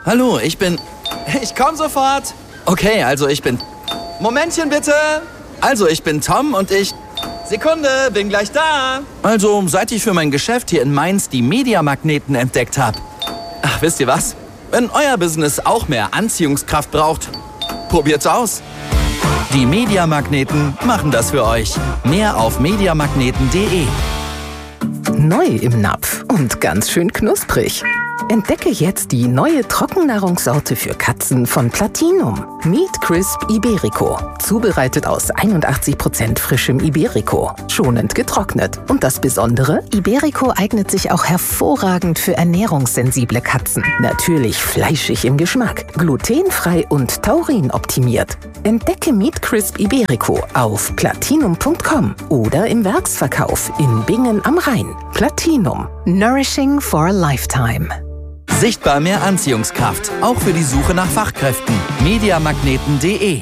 Hallo, ich komm sofort. Okay, also ich bin... Momentchen bitte. Also ich bin Tom und ich... Sekunde, bin gleich da. Also, seit ich für mein Geschäft hier in Mainz die Mediamagneten entdeckt habe. Ach, wisst ihr was? Wenn euer Business auch mehr Anziehungskraft braucht, probiert's aus. Die Mediamagneten machen das für euch. Mehr auf mediamagneten.de. Neu im Napf und ganz schön knusprig. Entdecke jetzt die neue Trockennahrungssorte für Katzen von Platinum. Meat Crisp Iberico. Zubereitet aus 81% frischem Iberico. Schonend getrocknet. Und das Besondere? Iberico eignet sich auch hervorragend für ernährungssensible Katzen. Natürlich fleischig im Geschmack. Glutenfrei und taurinoptimiert. Entdecke Meat Crisp Iberico auf platinum.com oder im Werksverkauf in Bingen am Rhein. Platinum. Nourishing for a lifetime. Sichtbar mehr Anziehungskraft, auch für die Suche nach Fachkräften. mediamagneten.de.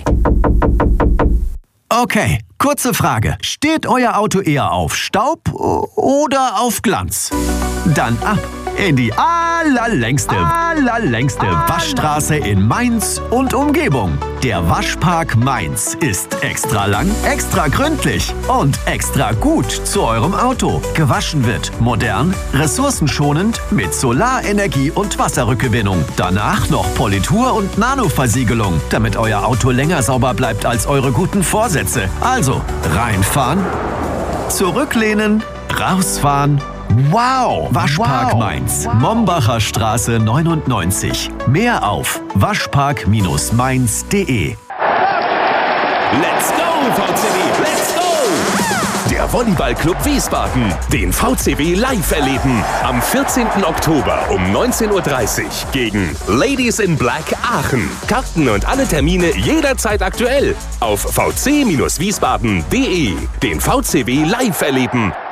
Okay, kurze Frage. Steht euer Auto eher auf Staub oder auf Glanz? Dann ab in die allerlängste Waschstraße in Mainz und Umgebung. Der Waschpark Mainz ist extra lang, extra gründlich und extra gut zu eurem Auto. Gewaschen wird modern, ressourcenschonend mit Solarenergie und Wasserrückgewinnung. Danach noch Politur und Nanoversiegelung, damit euer Auto länger sauber bleibt als eure guten Vorsätze. Also reinfahren, zurücklehnen, rausfahren. Wow! Waschpark Mainz. Mombacher Straße 99. Mehr auf waschpark-mainz.de. Let's go, VCW! Let's go! Der Volleyballclub Wiesbaden. Den VCW live erleben. Am 14. Oktober um 19:30 Uhr gegen Ladies in Black Aachen. Karten und alle Termine jederzeit aktuell auf vc-wiesbaden.de. Den VCW live erleben.